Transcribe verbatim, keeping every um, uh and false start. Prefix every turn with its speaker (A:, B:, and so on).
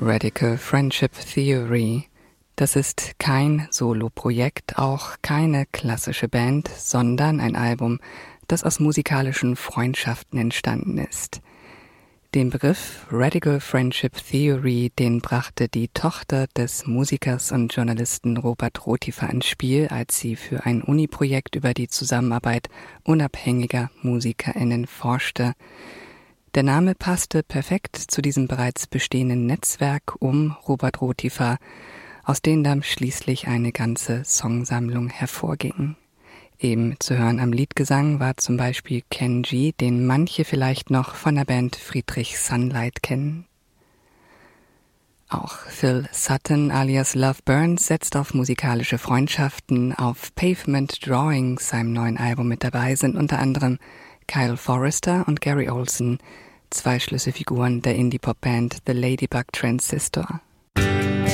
A: Radical Friendship Theory. Das ist kein Solo-Projekt, auch keine klassische Band, sondern ein Album, das aus musikalischen Freundschaften entstanden ist. Den Begriff Radical Friendship Theory, den brachte die Tochter des Musikers und Journalisten Robert Rotifer ins Spiel, als sie für ein Uni-Projekt über die Zusammenarbeit unabhängiger MusikerInnen forschte. Der Name passte perfekt zu diesem bereits bestehenden Netzwerk um Robert Rotifer, aus dem dann schließlich eine ganze Songsammlung hervorging. Eben zu hören am Liedgesang war zum Beispiel Ken G., den manche vielleicht noch von der Band Friedrich Sunlight kennen. Auch Phil Sutton alias Love Burns setzt auf musikalische Freundschaften. Auf Pavement Drawings, seinem neuen Album, mit dabei sind unter anderem Kyle Forrester und Gary Olson, zwei Schlüsselfiguren der Indie-Pop-Band The Ladybug Transistor.